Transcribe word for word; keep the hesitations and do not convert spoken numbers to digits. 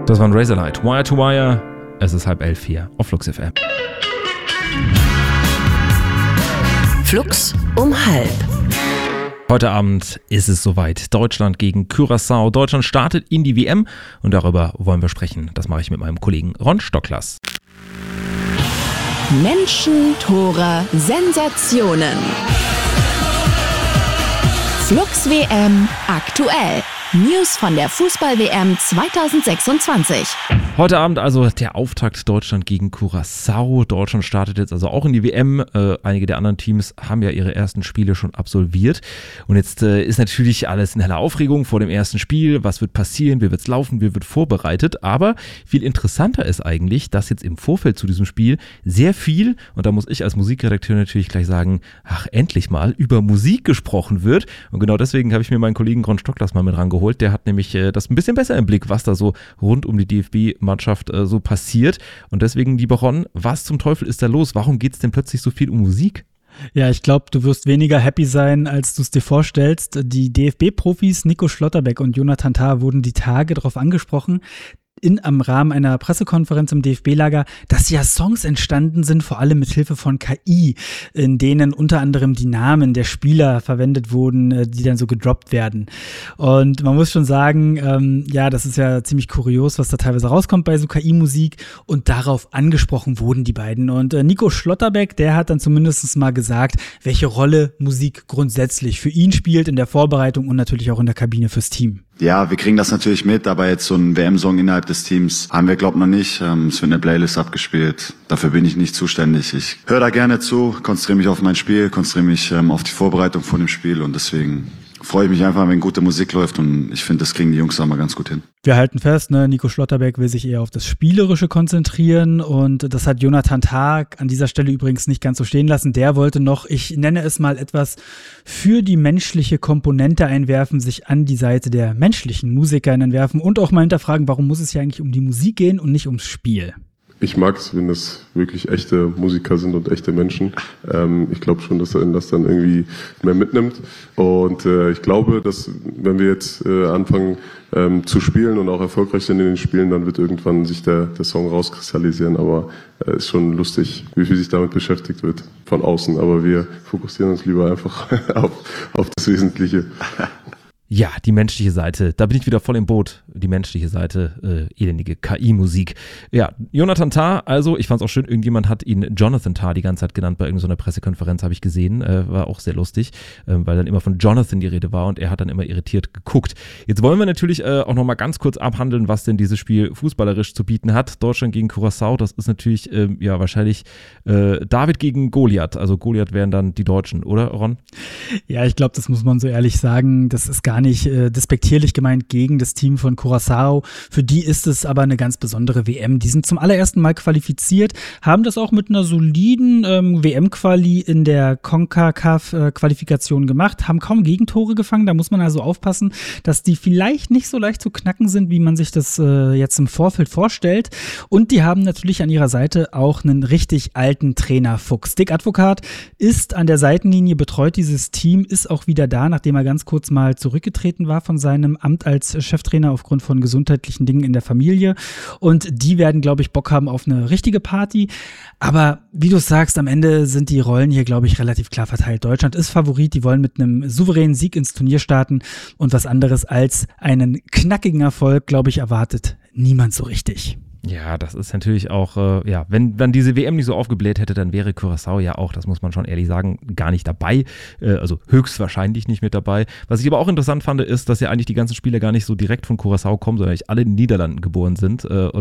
Das war ein Razorlight. Wire to Wire. Es ist halb elf hier auf Flux F M. Flux um halb. Heute Abend ist es soweit. Deutschland gegen Curaçao. Deutschland startet in die W M und darüber wollen wir sprechen. Das mache ich mit meinem Kollegen Ron Stocklers. Menschen, Tore, Sensationen. Flux W M aktuell. News von der Fußball-W M zwanzig sechsundzwanzig. Heute Abend also der Auftakt Deutschland gegen Curaçao. Deutschland startet jetzt also auch in die W M. Äh, einige der anderen Teams haben ja ihre ersten Spiele schon absolviert. Und jetzt äh, ist natürlich alles in heller Aufregung vor dem ersten Spiel. Was wird passieren? Wie wird es laufen? Wie wird vorbereitet? Aber viel interessanter ist eigentlich, dass jetzt im Vorfeld zu diesem Spiel sehr viel, und da muss ich als Musikredakteur natürlich gleich sagen, ach, endlich mal, über Musik gesprochen wird. Und genau deswegen habe ich mir meinen Kollegen Ron Stocklers mal mit rangeholt. Der hat nämlich äh, das ein bisschen besser im Blick, was da so rund um die D F B-Mannschaft äh, so passiert. Und deswegen, lieber Ron, was zum Teufel ist da los? Warum geht es denn plötzlich so viel um Musik? Ja, ich glaube, du wirst weniger happy sein, als du es dir vorstellst. Die D F B-Profis Nico Schlotterbeck und Jonathan Tah wurden die Tage darauf angesprochen, in am Rahmen einer Pressekonferenz im D F B-Lager, dass ja Songs entstanden sind, vor allem mit Hilfe von K I, in denen unter anderem die Namen der Spieler verwendet wurden, die dann so gedroppt werden. Und man muss schon sagen, ähm, ja, das ist ja ziemlich kurios, was da teilweise rauskommt bei so K I-Musik, und darauf angesprochen wurden die beiden. Und äh, Nico Schlotterbeck, der hat dann zumindest mal gesagt, welche Rolle Musik grundsätzlich für ihn spielt in der Vorbereitung und natürlich auch in der Kabine fürs Team. Ja, wir kriegen das natürlich mit, aber jetzt so einen W M-Song innerhalb des Teams haben wir, glaub noch nicht. Ähm, es wird eine Playlist abgespielt. Dafür bin ich nicht zuständig. Ich höre da gerne zu, konzentriere mich auf mein Spiel, konzentriere mich ähm, auf die Vorbereitung von dem Spiel, und deswegen freue ich mich einfach, wenn gute Musik läuft, und ich finde, das kriegen die Jungs auch mal ganz gut hin. Wir halten fest, ne, Nico Schlotterbeck will sich eher auf das Spielerische konzentrieren, und das hat Jonathan Tah an dieser Stelle übrigens nicht ganz so stehen lassen. Der wollte noch, ich nenne es mal etwas für die menschliche Komponente einwerfen, sich an die Seite der menschlichen Musiker entwerfen und auch mal hinterfragen, warum muss es ja eigentlich um die Musik gehen und nicht ums Spiel. Ich mag es, wenn das wirklich echte Musiker sind und echte Menschen. Ähm, ich glaube schon, dass er das dann irgendwie mehr mitnimmt. Und äh, ich glaube, dass wenn wir jetzt äh, anfangen ähm, zu spielen und auch erfolgreich sind in den Spielen, dann wird irgendwann sich der, der Song rauskristallisieren. Aber es äh, ist schon lustig, wie viel sich damit beschäftigt wird von außen. Aber wir fokussieren uns lieber einfach auf, auf das Wesentliche. Ja, die menschliche Seite, da bin ich wieder voll im Boot. Die menschliche Seite, äh, elendige K I-Musik. Ja, Jonathan Tah, also, ich fand es auch schön, irgendjemand hat ihn Jonathan Tah die ganze Zeit genannt bei irgendeiner Pressekonferenz, habe ich gesehen. Äh, war auch sehr lustig, äh, weil dann immer von Jonathan die Rede war und er hat dann immer irritiert geguckt. Jetzt wollen wir natürlich äh, auch nochmal ganz kurz abhandeln, was denn dieses Spiel fußballerisch zu bieten hat. Deutschland gegen Curaçao, das ist natürlich, äh, ja, wahrscheinlich äh, David gegen Goliath. Also Goliath wären dann die Deutschen, oder, Ron? Ja, ich glaube, das muss man so ehrlich sagen. Das ist gar nicht äh, despektierlich gemeint gegen das Team von Curaçao. Für die ist es aber eine ganz besondere W M. Die sind zum allerersten Mal qualifiziert, haben das auch mit einer soliden ähm, W M-Quali in der CONCACAF-Qualifikation gemacht, haben kaum Gegentore gefangen. Da muss man also aufpassen, dass die vielleicht nicht so leicht zu knacken sind, wie man sich das äh, jetzt im Vorfeld vorstellt. Und die haben natürlich an ihrer Seite auch einen richtig alten Trainer Fuchs. Dick Advokat ist an der Seitenlinie, betreut dieses Team, ist auch wieder da, nachdem er ganz kurz mal zurückgetreten war von seinem Amt als Cheftrainer aufgrund von gesundheitlichen Dingen in der Familie. Und die werden, glaube ich, Bock haben auf eine richtige Party. Aber wie du sagst, am Ende sind die Rollen hier, glaube ich, relativ klar verteilt. Deutschland ist Favorit, die wollen mit einem souveränen Sieg ins Turnier starten, und was anderes als einen knackigen Erfolg, glaube ich, erwartet niemand so richtig. Ja, das ist natürlich auch, äh, ja, wenn dann diese W M nicht so aufgebläht hätte, dann wäre Curaçao ja auch, das muss man schon ehrlich sagen, gar nicht dabei, äh, also höchstwahrscheinlich nicht mit dabei. Was ich aber auch interessant fand, ist, dass ja eigentlich die ganzen Spieler gar nicht so direkt von Curaçao kommen, sondern eigentlich alle in den Niederlanden geboren sind äh, und